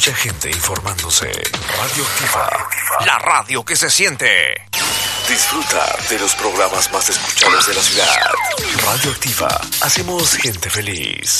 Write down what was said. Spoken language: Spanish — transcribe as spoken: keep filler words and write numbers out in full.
mucha gente informándose. Radioactiva, la radio que se siente. Disfruta de los programas más escuchados de la ciudad. Radioactiva, hacemos gente feliz.